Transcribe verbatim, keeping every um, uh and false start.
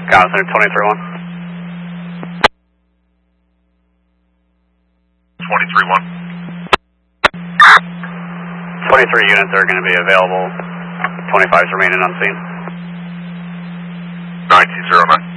Ground Center twenty-three one. twenty-three one. twenty-three units are going to be available. twenty-fives remaining unseen. nine two zero nine.